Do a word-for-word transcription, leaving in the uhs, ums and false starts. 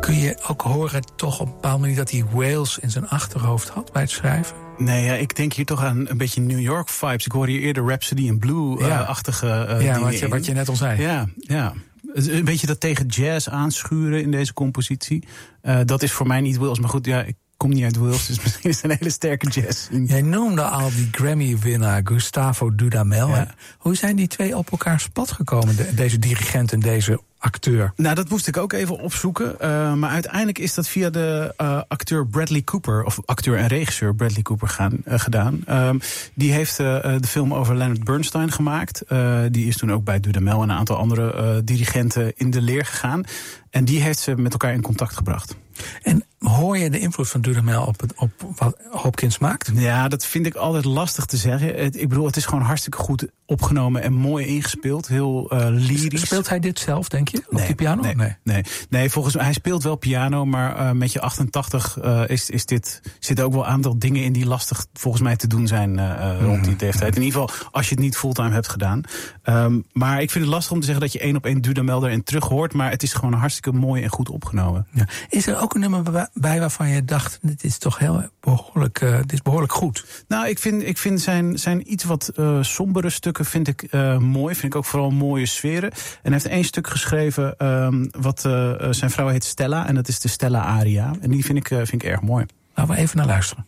Kun je ook horen toch op een bepaalde manier dat hij Wales in zijn achterhoofd had bij het schrijven? Nee, ja, ik denk hier toch aan een beetje New York vibes. Ik hoorde hier eerder Rhapsody in Blue-achtige ja. uh, ja, dingen wat je, wat je net al zei. Ja, ja. Een beetje dat tegen jazz aanschuren in deze compositie. Uh, dat is voor mij niet Wales. Maar goed, ja, ik kom niet uit Wales, dus misschien is het een hele sterke jazz. Jij noemde al die Grammy-winnaar Gustavo Dudamel. Ja. Hoe zijn die twee op elkaars pad gekomen, de, deze dirigent en deze acteur? Nou, dat moest ik ook even opzoeken. Uh, maar uiteindelijk is dat via de uh, acteur Bradley Cooper, of acteur en regisseur Bradley Cooper gaan, uh, gedaan. Um, die heeft uh, de film over Leonard Bernstein gemaakt. Uh, die is toen ook bij Dudamel en een aantal andere uh, dirigenten in de leer gegaan. En die heeft ze met elkaar in contact gebracht. En hoor je de invloed van Dudamel op, het, op wat Hopkins maakt? Ja, dat vind ik altijd lastig te zeggen. Het, ik bedoel, het is gewoon hartstikke goed opgenomen en mooi ingespeeld. Heel uh, lyrisch. Speelt hij dit zelf, denk je? Op nee, die piano? Nee, nee. nee. nee volgens mij, hij speelt wel piano, maar uh, met je achtentachtig uh, is, is dit, zitten ook wel een aantal dingen in die lastig volgens mij te doen zijn uh, mm. rond die leeftijd. In ieder geval, als je het niet fulltime hebt gedaan. Um, maar ik vind het lastig om te zeggen dat je één op één Dudamel erin terug hoort. Maar het is gewoon hartstikke mooi en goed opgenomen. Ja. Is er ook een nummer bij waarvan je dacht, dit is toch heel behoorlijk, uh, dit is behoorlijk goed? Nou, ik vind, ik vind zijn, zijn iets wat uh, sombere stukken vind ik uh, mooi. Vind ik ook vooral mooie sferen. En hij heeft één stuk geschreven, um, wat uh, zijn vrouw heet Stella. En dat is de Stella Aria. En die vind ik, uh, vind ik erg mooi. Laten we even naar luisteren.